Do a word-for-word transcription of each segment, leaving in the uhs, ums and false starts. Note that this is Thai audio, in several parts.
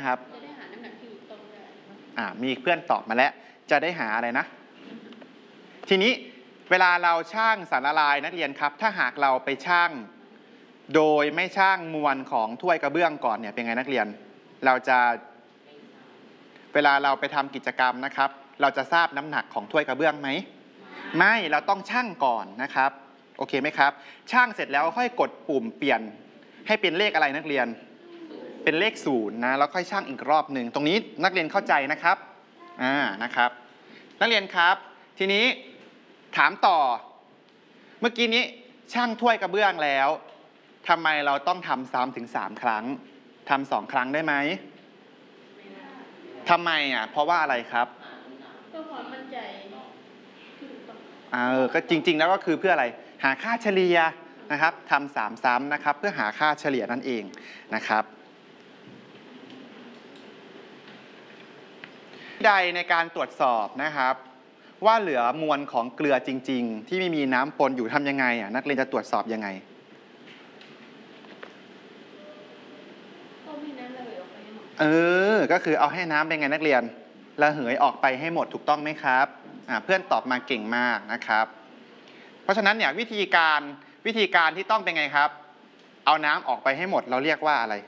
นะครับจะได้หาน้ำหนักที่ถูกต้องได้อ่ามีเพื่อนตอบมาแล้วจะได้หาอะไรนะทีนี้เวลาเราชั่งสารละลายนักเรียนครับถ้าหากเราไปชั่งโดยไม่ชั่งมวลของถ้วยกระเบื้องก่อนเนี่ยเป็นไงนักเรียนเราจะเวลาเราไปทำกิจกรรมนะครับเราจะทราบน้ำหนักของถ้วยกระเบื้องไหมไม่เราต้องชั่งก่อนนะครับโอเคไหมครับชั่งเสร็จแล้วค่อยกดปุ่มเปลี่ยนให้เป็นเลขอะไรนักเรียนเป็นเลขศูนย์นะแล้วค่อยชั่งอีกรอบหนึ่งตรงนี้นักเรียนเข้าใจนะครับอ่านะครับนักเรียนครับทีนี้ถามต่อเมื่อกี้นี้ชั่งถ้วยกระเบื้องแล้วทำไมเราต้องทำซ้ำถึงสามครั้งทำสองครั้งได้ไหมทำไมอ่ะเพราะว่าอะไรครับเพื่อความมั่นใจเออก็จริงๆแล้วก็คือเพื่ออะไรหาค่าเฉลี่ยนะครับทำสามซ้ำนะครับเพื่อหาค่าเฉลี่ยนั่นเองนะครับใดในการตรวจสอบนะครับว่าเหลือมวลของเกลือจริงๆที่ไม่มีน้ำปนอยู่ทำยังไงอ่ะนักเรียนจะตรวจสอบยังไงเออก็คือเอาให้น้ำเป็นไงนักเรียนระเหยออกไปให้หมดถูกต้องไหมครับอ่าเพื่อนตอบมาเก่งมากนะครับเพราะฉะนั้นเนี่ยวิธีการวิธีการที่ต้องเป็นไงครับเอาน้ำออกไปให้หมดเราเรียกว่าอะไร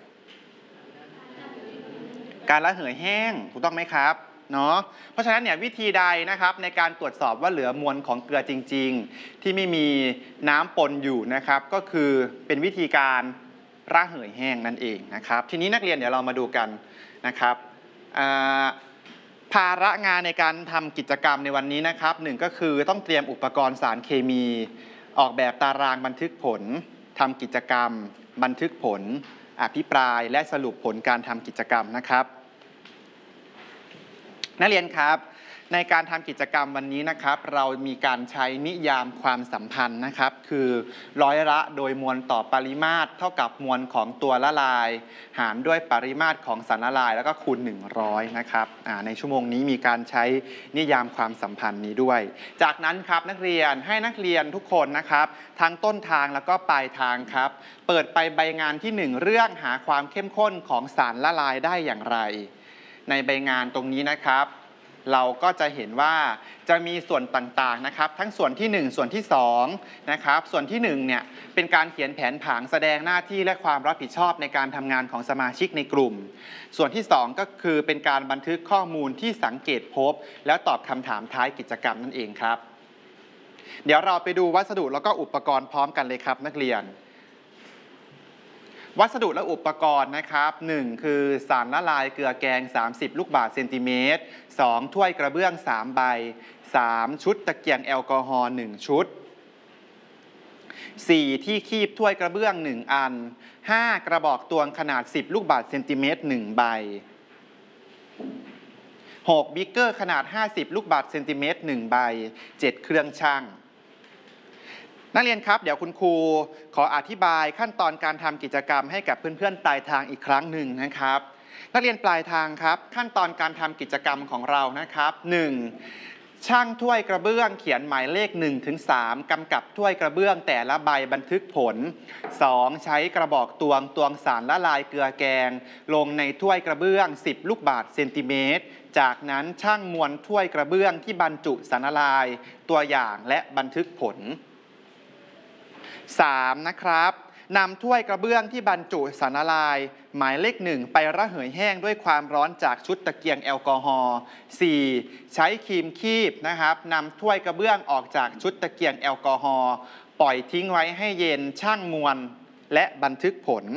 การระเหยแห้งถูกต้องไหมครับเนาะเพราะฉะนั้นเนี่ยวิธีใดนะครับในการตรวจสอบว่าเหลือมวลของเกลือจริงๆที่ไม่มีน้ำปนอยู่นะครับก็คือเป็นวิธีการระเหยแห้งนั่นเองนะครับทีนี้นักเรียนเดี๋ยวเรามาดูกันนะครับภาระงานในการทำกิจกรรมในวันนี้นะครับหนึ่งก็คือต้องเตรียมอุปกรณ์สารเคมีออกแบบตารางบันทึกผลทำกิจกรรมบันทึกผลอภิปรายและสรุปผลการทำกิจกรรมนะครับนักเรียนครับในการทำกิจกรรมวันนี้นะครับเรามีการใช้นิยามความสัมพันธ์นะครับคือร้อยละโดยมวลต่อปริมาตรเท่ากับมวลของตัวละลายหารด้วยปริมาตรของสารละลายแล้วก็คูณหนึ่งร้อยนะครับในชั่วโมงนี้มีการใช้นิยามความสัมพันธ์นี้ด้วยจากนั้นครับนักเรียนให้นักเรียนทุกคนนะครับทั้งต้นทางแล้วก็ปลายทางครับเปิดไปใบงานที่หนึ่งเรื่องหาความเข้มข้นของสารละลายได้อย่างไรในใบงานตรงนี้นะครับเราก็จะเห็นว่าจะมีส่วนต่างๆนะครับทั้งส่วนที่หนึ่งส่วนที่สองนะครับส่วนที่หนึ่งเนี่ยเป็นการเขียนแผนผังแสดงหน้าที่และความรับผิดชอบในการทำงานของสมาชิกในกลุ่มส่วนที่สองก็คือเป็นการบันทึกข้อมูลที่สังเกตพบแล้วตอบคำถามท้ายกิจกรรมนั่นเองครับเดี๋ยวเราไปดูวัสดุแล้วก็อุปกรณ์พร้อมกันเลยครับนักเรียนวัสดุและอุปกรณ์นะครับหนึ่งคือสารละลายเกลือแกงสามสิบลูกบาศก์เซนติเมตรสองถ้วยกระเบื้องสามใบสามชุดตะเกียงแอลกอฮอล์หนึ่งชุดสี่ที่คีบถ้วยกระเบื้องหนึ่งอันห้ากระบอกตวงขนาดสิบลูกบาศก์เซนติเมตรหนึ่งใบหกบิ๊กเกอร์ขนาดห้าสิบลูกบาศก์เซนติเมตรหนึ่งใบเจ็ดเครื่องชั่งนักเรียนครับเดี๋ยวคุณครูขออธิบายขั้นตอนการทำกิจกรรมให้กับเพื่อนๆปลายทางอีกครั้งหนึ่งนะครับนักเรียนปลายทางครับขั้นตอนการทำกิจกรรมของเรานะครับหนึ่งช่างถ้วยกระเบื้องเขียนหมายเลขหนึ่งถึงสามกำกับถ้วยกระเบื้องแต่ละใบบันทึกผลสองใช้กระบอกตวงตวงสารละลายเกลือแกงลงในถ้วยกระเบื้องสิบลูกบาศก์เซนติเมตรจากนั้นช่างมวลถ้วยกระเบื้องที่บรรจุสารละลายตัวอย่างและบันทึกผลสามนะครับนำถ้วยกระเบื้องที่บรรจุสารละลายหมายเลขหนึ่งไประเหยแห้งด้วยความร้อนจากชุดตะเกียงแอลกอฮอล์สี่ใช้ครีมคีบนะครับนำถ้วยกระเบื้องออกจากชุดตะเกียงแอลกอฮอล์ปล่อยทิ้งไว้ให้เย็นชั่งมวลและบันทึกผล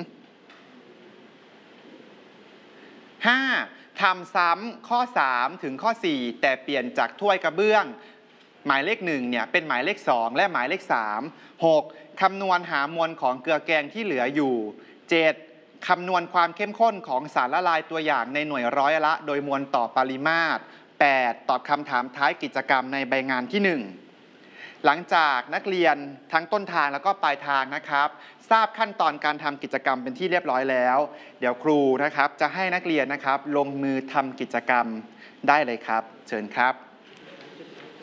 ห้าทำซ้ำข้อสามถึงข้อสี่แต่เปลี่ยนจากถ้วยกระเบื้องหมายเลขหนึ่งเนี่ยเป็นหมายเลขสองและหมายเลขสามหกคำนวณหามวลของเกลือแกงที่เหลืออยู่เจ็ดคำนวณความเข้มข้นของสารละลายตัวอย่างในหน่วยร้อยละโดยมวลต่อปริมาตรแปดตอบคำถามท้ายกิจกรรมในใบงานที่หนึ่งหลังจากนักเรียนทั้งต้นทางแล้วก็ปลายทางนะครับทราบขั้นตอนการทำกิจกรรมเป็นที่เรียบร้อยแล้วเดี๋ยวครูนะครับจะให้นักเรียนนะครับลงมือทำกิจกรรมได้เลยครับเชิญครับ